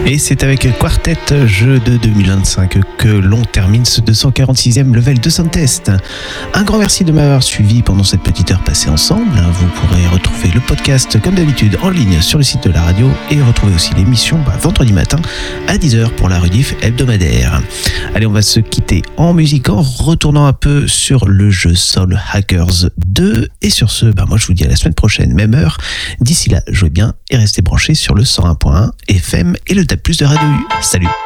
Et c'est avec Quartet Jeu de 2025 que l'on termine ce 246e level de Soundtest. Un grand merci de m'avoir suivi pendant cette petite heure passée ensemble. Vous pourrez retrouver le podcast comme d'habitude en ligne sur le site de la radio et retrouver aussi l'émission vendredi matin à 10h pour la rediff hebdomadaire. Allez, on va se quitter en musique en retournant un peu sur le jeu Soul Hackers 2. Et sur ce, moi je vous dis à la semaine prochaine, même heure. D'ici là, jouez bien et restez branchés sur le 101.1 FM et le DAB+ de Radio U. Salut!